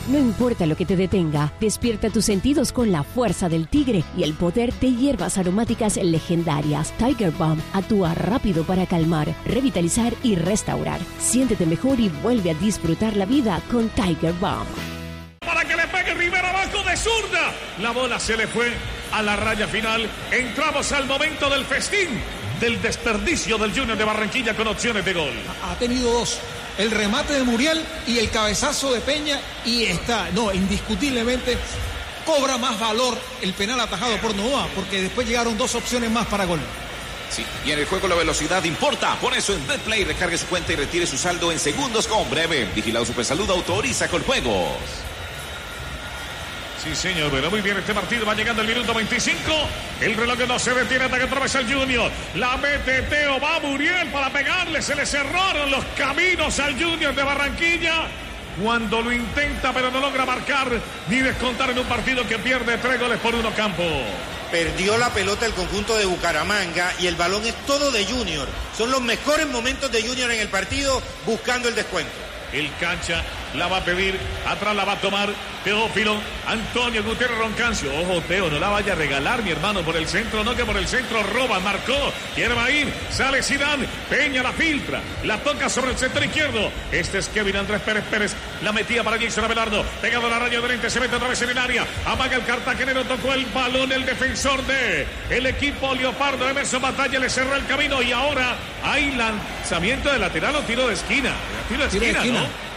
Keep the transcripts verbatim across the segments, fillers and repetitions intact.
No importa lo que te detenga, despierta tus sentidos con la fuerza del tigre y el poder de hierbas aromáticas legendarias. Tiger Balm actúa rápido para calmar, revitalizar y restaurar. Siéntete mejor y vuelve a disfrutar la vida con Tiger Balm. Para que le pegue Rivera abajo de zurda. La bola se le fue a la raya final. Entramos al momento del festín, del desperdicio del Junior de Barranquilla con opciones de gol. Ha tenido dos. El remate de Muriel y el cabezazo de Peña. Y está, no, indiscutiblemente cobra más valor el penal atajado por Novoa, porque después llegaron dos opciones más para gol. Sí, y en el juego la velocidad importa. Por eso en Betplay recargue su cuenta y retire su saldo en segundos con Breve. Vigilado Supersalud autoriza con juegos. Sí, señor, pero muy bien este partido. Va llegando el minuto veinticinco. El reloj no se detiene hasta que atraviesa el Junior. La mete Teo, va Muriel para pegarle. Se le cerraron los caminos al Junior de Barranquilla. Cuando lo intenta, pero no logra marcar ni descontar en un partido que pierde tres goles por uno campo. Perdió la pelota el conjunto de Bucaramanga y el balón es todo de Junior. Son los mejores momentos de Junior en el partido buscando el descuento. El cancha la va a pedir, atrás la va a tomar Teófilo, Antonio Gutiérrez Roncancio. Ojo, Teo, no la vaya a regalar, mi hermano, por el centro, no, que por el centro roba, marcó, quiere va a ir, sale Zidane, Peña la filtra, la toca sobre el centro izquierdo. Este es Kevin Andrés Pérez Pérez, la metía para Jason Abelardo, pegado a la raya de lente, se mete otra vez en el área, amaga el cartagenero, tocó el balón, el defensor de el equipo Leopardo, Emerson Batalla, le cerró el camino y ahora hay lanzamiento de lateral o tiro de esquina, tiro de esquina, tiro de esquina. ¿No?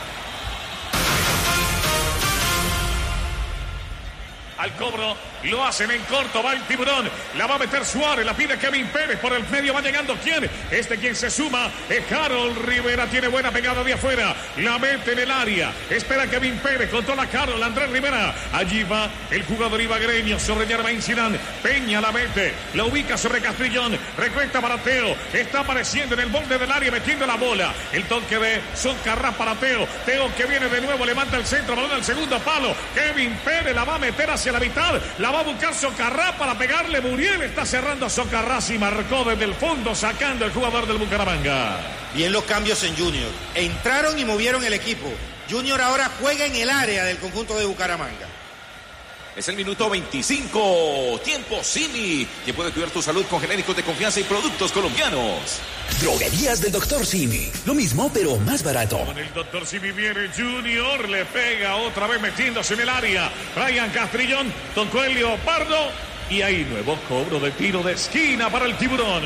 Al cobro, lo hacen en corto, va el Tiburón, la va a meter Suárez, la pide Kevin Pérez, por el medio va llegando, ¿quién? Este quien se suma, es Harold Rivera, tiene buena pegada de afuera, la mete en el área, espera Kevin Pérez, controla Harold, Andrés Rivera, allí va el jugador ibagreño sobre Germain Zidane, Peña la mete, la ubica sobre Castrillón, recuesta para Teo, está apareciendo en el borde del área, metiendo la bola, el toque de Socarrás para Teo, Teo que viene de nuevo, levanta el centro, balón al segundo palo, Kevin Pérez la va a meter hacia la mitad, la va a buscar Socarrás para pegarle, Muriel está cerrando Socarrás y marcó desde el fondo sacando el jugador del Bucaramanga. Bien los cambios en Junior, entraron y movieron el equipo. Junior ahora juega en el área del conjunto de Bucaramanga. Es el minuto veinticinco, tiempo Simi, que puede cuidar tu salud con genéricos de confianza y productos colombianos. Droguerías del doctor Simi, lo mismo pero más barato. Con el doctor Simi viene Junior, le pega otra vez metiéndose en el área. Brian Castrillón, tocó el Leopardo y hay nuevo cobro de tiro de esquina para el Tiburón.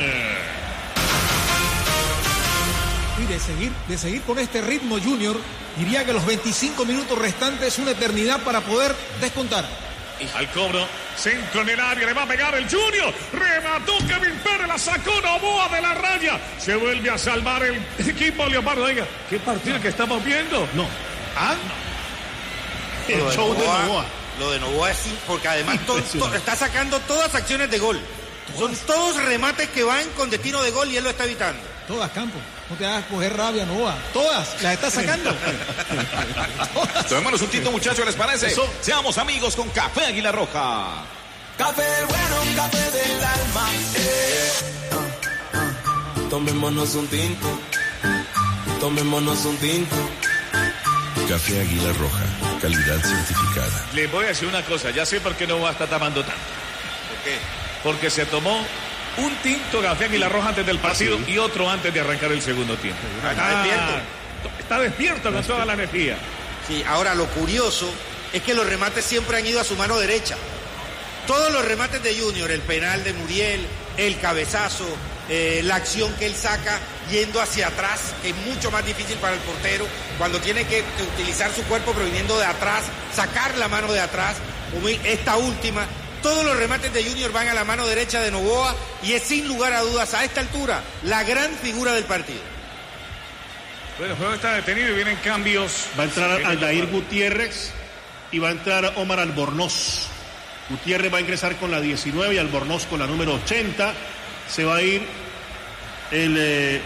Y de seguir, de seguir con este ritmo Junior, diría que los veinticinco minutos restantes es una eternidad para poder descontar. Y al cobro, centro en el área, le va a pegar el Junior, remató Kevin Pérez, la sacó Novoa de la raya, se vuelve a salvar el equipo Leopardo. Oiga, ¿qué partido que estamos viendo? No. ¿Ah? No. El show de Novoa. Lo de Novoa es porque además todo, todo, está sacando todas acciones de gol. Son todos remates que van con destino de gol y él lo está evitando. Todas, Campo. No te hagas coger rabia, Novoa. Todas, las está sacando. Tomémonos un tinto, muchachos, ¿les parece? Eso. Seamos amigos con Café Águila Roja. Café bueno, café del alma. Eh. Uh, uh. Tomémonos un tinto. Tomémonos un tinto. Café Águila Roja, calidad certificada. Le voy a decir una cosa, ya sé por qué no va a estar tomando tanto. ¿Por qué? Porque se tomó un tinto Café Águila Roja antes del partido, ¿sí?, y otro antes de arrancar el segundo tiempo. Ah, está despierto. Está despierto con toda la energía. Sí, ahora lo curioso es que los remates siempre han ido a su mano derecha. Todos los remates de Junior, el penal de Muriel, el cabezazo, eh, la acción que él saca yendo hacia atrás, que es mucho más difícil para el portero, cuando tiene que, que utilizar su cuerpo proviniendo de atrás, sacar la mano de atrás, como esta última. Todos los remates de Junior van a la mano derecha de Novoa y es sin lugar a dudas a esta altura la gran figura del partido. Bueno, el juego está detenido y vienen cambios. Va a entrar Aldair Gutiérrez y va a entrar Omar Albornoz. Gutiérrez va a ingresar con la diecinueve y Albornoz con la número ochenta. Se va a ir el eh,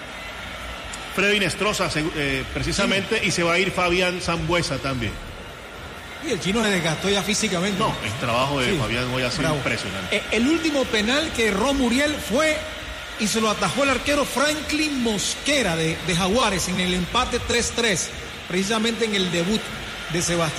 Freddy Nestroza eh, precisamente, sí, y se va a ir Fabián Sambuesa también. Y el chino se desgastó ya físicamente. No, el trabajo de sí, Fabián hoy ha sido impresionante. Eh, el último penal que erró Muriel fue y se lo atajó el arquero Franklin Mosquera de, de Jaguares en el empate tres tres, precisamente en el debut de Sebastián.